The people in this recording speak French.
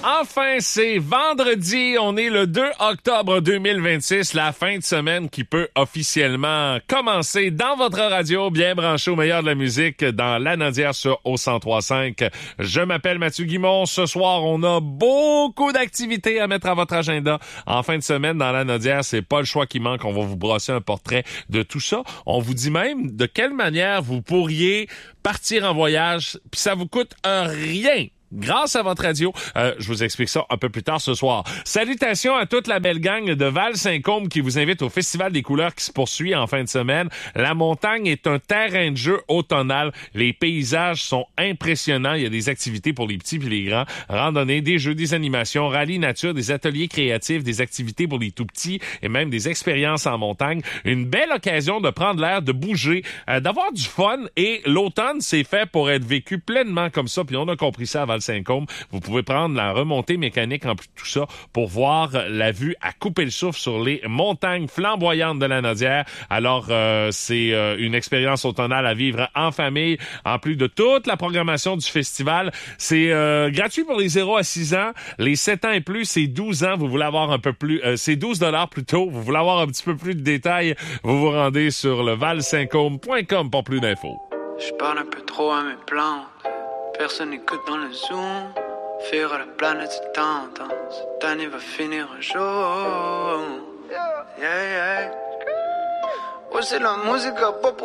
Enfin, c'est vendredi, on est le 2 octobre 2026, la fin de semaine qui peut officiellement commencer dans votre radio, bien branché au meilleur de la musique dans La Nodière sur au 103.5. Je m'appelle Mathieu Guimond. Ce soir, on a beaucoup d'activités à mettre à votre agenda. En fin de semaine, dans La Nodière, c'est pas le choix qui manque. On va vous brosser un portrait de tout ça. On vous dit même de quelle manière vous pourriez partir en voyage, puis ça vous coûte rien. Grâce à votre radio, je vous explique ça un peu plus tard ce soir. Salutations à toute la belle gang de Val-Saint-Côme qui vous invite au Festival des couleurs qui se poursuit en fin de semaine. La montagne est un terrain de jeu automnal. Les paysages sont impressionnants. Il y a des activités pour les petits et les grands. Randonnées, des jeux, des animations, rallye nature, des ateliers créatifs, des activités pour les tout petits et même des expériences en montagne. Une belle occasion de prendre l'air, de bouger, d'avoir du fun. Et l'automne, c'est fait pour être vécu pleinement comme ça. Puis on a compris ça à Val-Saint-Côme. Vous pouvez prendre la remontée mécanique en plus de tout ça pour voir la vue à couper le souffle sur les montagnes flamboyantes de la Nodière. Alors, c'est une expérience automnale à vivre en famille, en plus de toute la programmation du festival. C'est gratuit pour les 0 à 6 ans. Les 7 ans et plus, c'est 12 ans. Vous voulez avoir un peu plus... c'est 12 $ plutôt. Vous voulez avoir un petit peu plus de détails, vous vous rendez sur le valsaintcôme.com pour plus d'infos. Je parle un peu trop à mes plantes. Personne n'écoute dans le Zoom. Faire à la planète, c'est tendance. Cette année va finir un jour. Yeah, yeah. Ouais, c'est la musique à pop.